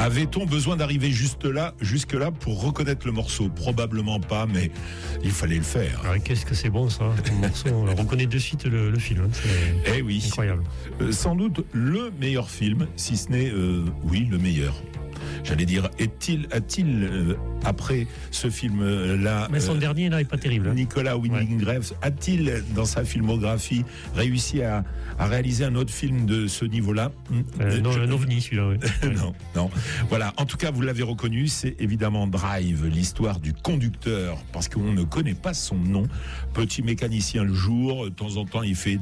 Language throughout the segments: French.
Avait-on besoin d'arriver jusque-là pour reconnaître le morceau ? Probablement pas, mais il fallait le faire. Ah, qu'est-ce que c'est bon ça, comme morceau. On reconnaît de suite le film. Hein. C'est oui. Incroyable. Sans doute le meilleur film, si ce n'est, oui, le meilleur. J'allais dire, a-t-il après ce film-là... Mais son dernier, là, est pas terrible. Hein. Nicolas Winding Refn, a-t-il, dans sa filmographie, réussi à réaliser un autre film de ce niveau-là ? Non, un ovni, celui-là, oui. Non. Voilà, en tout cas, vous l'avez reconnu, c'est évidemment Drive, l'histoire du conducteur, parce qu'on ne connaît pas son nom. Petit mécanicien le jour, de temps en temps, il fait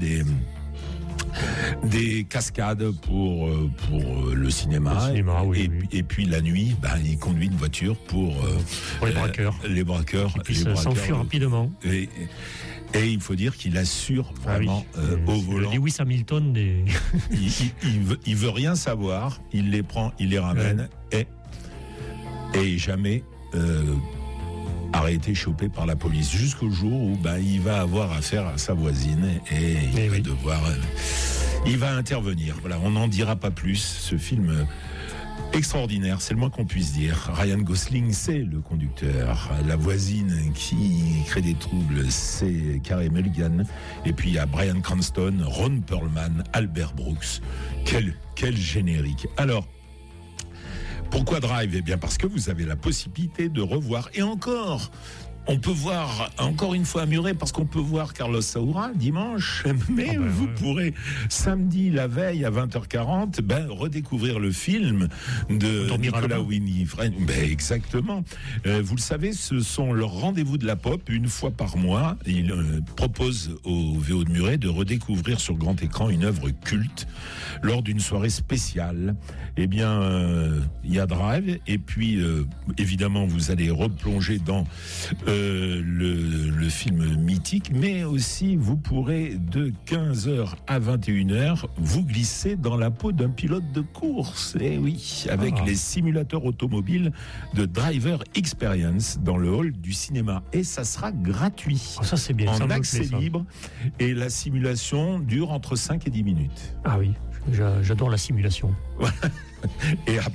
des cascades pour le cinéma, oui. Et puis la nuit, il conduit une voiture pour les braqueurs. Les braqueurs. Il s'enfuit rapidement. Et il faut dire qu'il assure vraiment au volant. Le Lewis Hamilton des... il veut rien savoir, il les prend, il les ramène et jamais arrêté, chopé par la police, jusqu'au jour où il va avoir affaire à sa voisine et il va devoir... il va intervenir. Voilà, on n'en dira pas plus. Ce film extraordinaire, c'est le moins qu'on puisse dire. Ryan Gosling, c'est le conducteur. La voisine qui crée des troubles, c'est Carey Mulligan. Et puis il y a Bryan Cranston, Ron Perlman, Albert Brooks. Quel générique. Alors, pourquoi Drive ? Eh bien parce que vous avez la possibilité de revoir. Et encore, on peut voir, encore une fois à Muret, parce qu'on peut voir Carlos Saura dimanche, mais vous pourrez samedi, la veille, à 20h40, redécouvrir le film de Nicolas Winding Refn. Exactement. Vous le savez, ce sont leurs rendez-vous de la pop, une fois par mois. Ils proposent au VO de Muret de redécouvrir sur grand écran une œuvre culte lors d'une soirée spéciale. Eh bien, il y a Drive, et puis, évidemment, vous allez replonger dans le film mythique, mais aussi vous pourrez de 15h à 21h vous glisser dans la peau d'un pilote de course, avec les simulateurs automobiles de Driver Experience dans le hall du cinéma, et ça sera gratuit, ça c'est bien, en accès libre, et la simulation dure entre 5 et 10 minutes. Ah oui, j'adore la simulation. Et